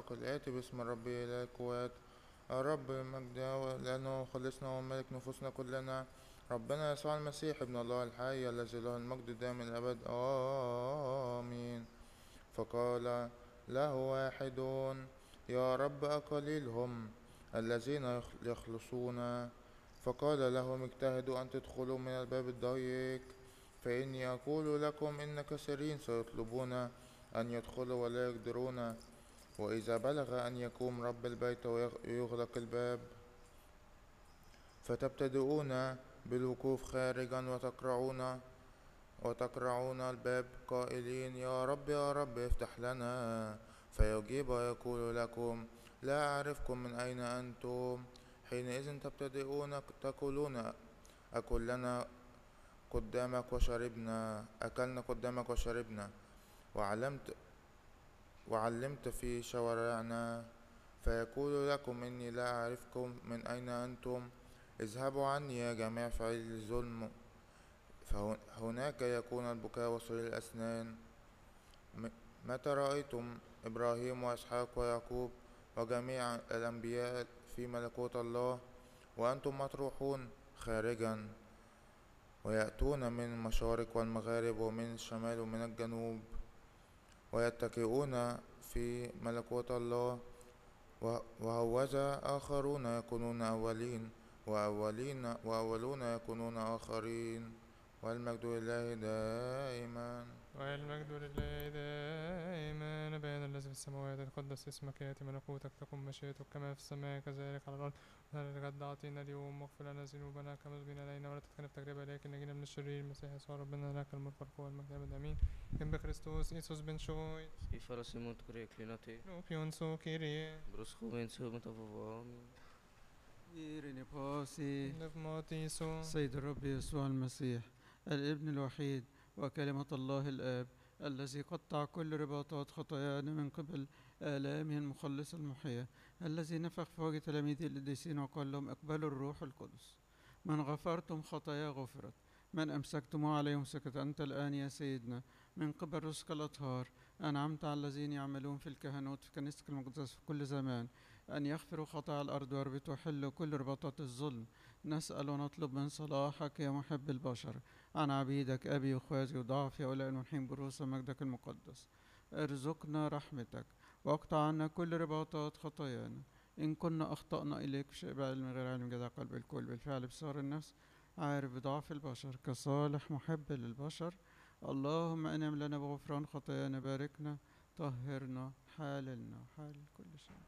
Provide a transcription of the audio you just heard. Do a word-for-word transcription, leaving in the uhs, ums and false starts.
الخالق الآتي باسم الرب إله القوات الرب المجد لأنه خلصنا وملك نفوسنا كلنا ربنا يسوع المسيح ابن الله الحي الذي له المجد دائم الأبد آمين. فقال له واحد يا رب أقليل هم الذين يخلصون؟ فقال لهم اجتهدوا أن تدخلوا من الباب الضيق، فإني أقول لكم إن كثيرين سيطلبون أن يدخلوا ولا يقدرون. وإذا بلغ أن يقوم رب البيت ويغلق الباب فتبتدئون بالوقوف خارجا وتقرعون وتقرعون الباب قائلين يا رب يا رب افتح لنا، فيجيب ويقول لكم لا أعرفكم من أين أنتم. حينئذ تبتدئون تقولون أكلنا قدامك وشربنا أكلنا قدامك وشربنا وعلمت وعلمت في شوارعنا. فيقول لكم إني لا أعرفكم من أين أنتم، اذهبوا عني يا جميع فعيل الظلم. فهناك يكون البكاء وصرير الأسنان. متى رأيتم إبراهيم وإسحاق ويعقوب وجميع الأنبياء في ملكوت الله وأنتم مطروحون خارجا، ويأتون من المشارق والمغارب ومن الشمال ومن الجنوب ويتكئون في ملكوت الله؟ وهوذا آخرون يكونون أولين وأولين وأولون يكونون آخرين، والمجد لله دائما. والمجد لله دائما. أبانا الذي في السماوات يتقدس اسمك، يأتي ملكوتك، تكن مشيئتك كما في السماء كذلك على الأرض. الغد أعطينا اليوم، واغفر لنا ذنوبنا كما نذنب علينا، ولا تدخلنا في تجربة لكن نجينا من الشرير. المسيح يسوع ربنا لك الملك والقوة والمجد أبد آمين. كم بكريستوس إيسوس بن شوي I farasimunt kreklinati. لوبيون سو كيري Bruschoven submatavam. إيريني بوسي نفماتيسو. سيد الرب يسوع المسيح الابن الوحيد وكلمة الله الآب الذي قطع كل رباطات خطايانا من قبل آلامه المخلص المحيا، الذي نفخ في وجه تلاميذه القديسين وقال لهم اقبلوا الروح القدس. من غفرتم خطايا غفرت، من أمسكتم عليهم سكت. أنت الآن يا سيدنا من قبل رزق الأطهار أنعمت على الذين يعملون في الكهنوت في كنيستك المقدسة في كل زمان أن يغفروا خطايا الأرض ويربطوا ويحلوا كل رباطات الظلم. نسأل ونطلب من صلاحك يا محب البشر عن عبيدك أبي وأخواتي وضعفي هؤلاء المنحين بروس مجدك المقدس. ارزقنا رحمتك واقطع عنا كل رباطات خطايانا، إن كنا أخطأنا إليك بشيء بعلم غير علم، جدع قلب الكل بالفعل بصار النفس، عارف بضعف البشر كصالح محب للبشر. اللهم انعم لنا بغفران خطايانا، باركنا طهرنا حاللنا حال كل شيء.